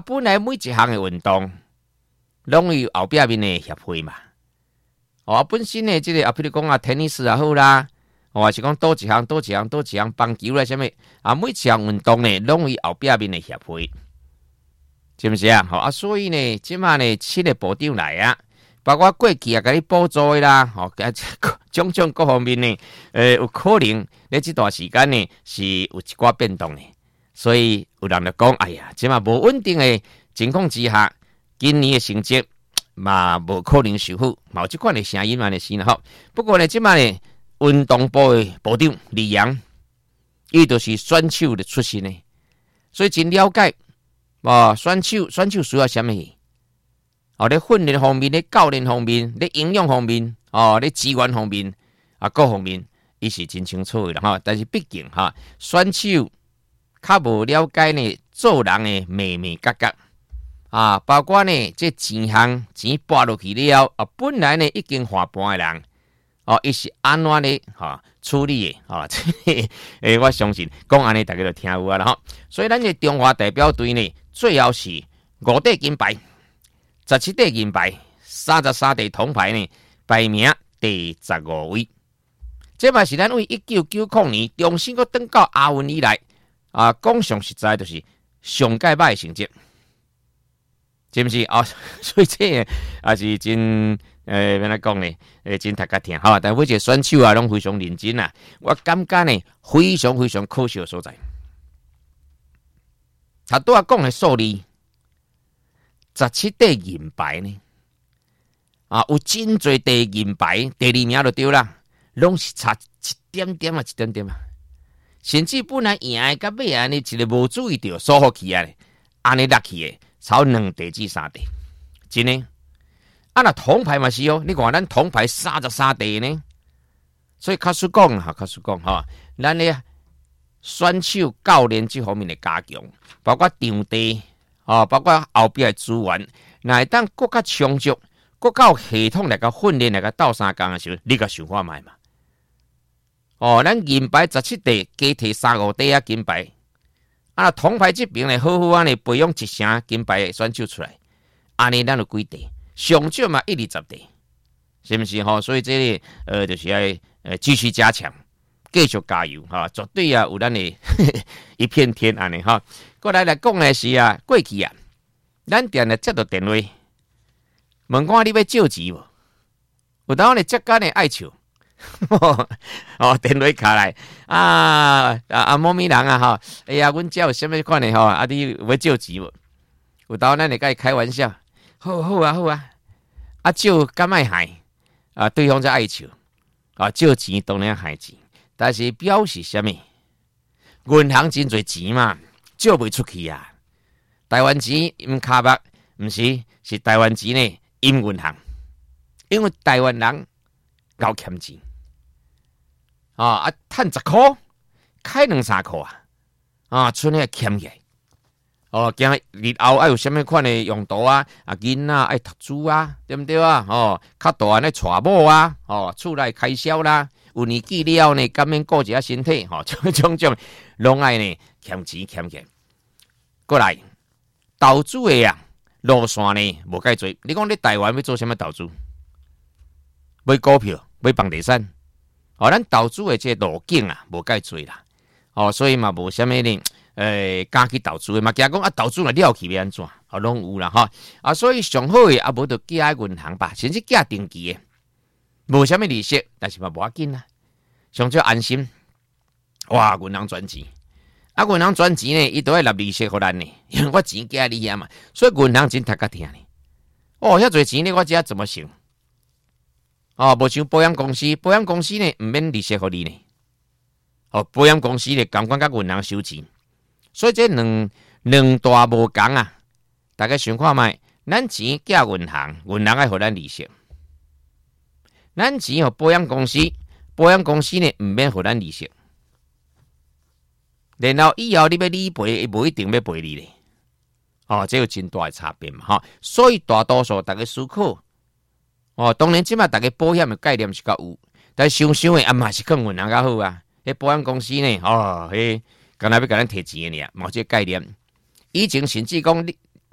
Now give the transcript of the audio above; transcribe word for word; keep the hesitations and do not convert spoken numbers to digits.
本来每一项的运动，拢有后壁面的协会嘛。哦，本身的这个啊，譬如讲啊，tennis 也好啦，或是讲多一项、多一项、多一项棒球啦，什么啊，每一项运动呢，拢有后壁面的协会，是不是啊？好啊，所以呢，即马呢，新的部长来啊，包括过去啊，给你补助的啦，吼、哦，种种各方面呢，呃，有可能在这段时间呢，是有一寡变动的。所以有人就讲，哎呀，即马无稳定的情况之下，今年的成绩嘛无可能收好，嘛有即款的声音嘛的是啦吼。不过呢，即马呢，运动部的部长李阳，伊就是选手的出身呢，所以真了解，哦，选手选手需要什么？哦，咧训练方面、咧教练方面、咧营养方面、哦，咧资源方面啊，各方面，伊是真清楚的啦吼。但是毕竟哈，选手较无了解呢，做人的眉眉角角啊，包括呢，这钱项钱拨落去了啊，本来呢已经花半的人，哦，伊是安怎呢？哈，处理的啊，诶，我相信讲安尼，大家就听有啊啦吼。所以咱的中华代表队呢，最后是五块金牌。十七块银牌，三十三块铜牌呢，排名第十五位。这嘛是咱为一九九零年重新个登到亚运以来啊，讲上实在就是上届歹的成绩，是不是啊？所以这个也是真诶，要来讲呢，诶，真大家听好，但每一个选手啊，拢非常认真啊，我感觉呢，非常非常可惜的所在。他拄仔讲的数字。十七块银牌呢，啊，有真侪块银牌，第二名就对啦，拢是差一点点啊，一点点啊，甚至本来赢的到尾安尼，一个无注意到，疏忽去啊，安尼落去的，超两块至三块，真的。啊，那铜牌嘛是哦，你看咱铜牌三十三块呢，所以卡实讲哈，卡实讲哈，咱咧选手教练这方面的加强，包括场地。哦，包括后边的资源，那会当更较充足，更较有系统来个训练来个斗三工的时候，你个想看卖嘛？哦，咱银牌十七块，加摕三五块啊金牌，啊，铜牌这边呢，好好安尼培养一成金牌的选手出来，安尼咱就几块，上少嘛一二十块，是不是吼？所以这里呃，就是要呃继续加强，继续加油哈，绝对啊有咱的一片天安尼哈。过来来讲的是啊，过去啊，咱电咧接到电话，问看你要借钱无？有当咧接干的爱笑，哦，电话卡来啊啊啊，某咪人啊哈，哎呀，阮遮有啥物款的吼，啊你要借钱无？有当咱咧甲伊开玩笑，好好啊好啊，啊借敢爱害啊，对方才爱笑啊，借钱当然害钱，但是表示啥物？银行真侪钱嘛。借袂出去啊！台湾钱唔卡目，唔是是台湾钱呢，因银行，因为台湾人够欠钱啊啊，趁十箍，开两三箍啊啊，剩下欠起来哦，惊日后爱有啥物款的用途啊？啊，囡仔爱读书啊，对不对啊？哦，较大安尼娶某啊，哦，厝内开销啦，有年纪了呢，甘免顾一下身体，吼、哦，种种种，拢爱呢欠钱欠起来。过来，投资的啊，路线呢无介多。你讲你台湾要做什么投资？买股票、买房地产，哦，咱投资的这路径啊，无介多啦。哦，所以嘛无啥物呢，诶，敢去投资的嘛，惊讲啊，投资了了去要安怎？哦，拢有啦哈。啊，所以上好的啊，无就寄喺银行吧，甚至寄定期的，无啥物利息，但是嘛无要紧啦，上少安心。哇，银行转钱。啊，银行转钱呢，伊都要纳利息互咱呢，因为我钱寄你遐嘛，所以银行真读甲听呢。哦，遐侪钱呢，我知怎么想？哦，无像保险公司，保险公司呢，毋免利息互你呢。哦，保险公司呢，监管甲银行收钱，所以这两两大无共啊。大家想看卖，咱钱寄银行，银行爱互咱利息；咱钱互保险公司，保险公司呢，毋免互咱利息。然后以后你要理赔，伊无一定要赔你咧。哦，这有真大的差别嘛，哈。所以大多数大家思考，哦，当然即马大家保险的概念是较有，但想想的啊嘛是更银行较好啊。迄保险公司呢，哦，迄敢若要甲咱摕钱的尔，冇这个概念。以前甚至讲你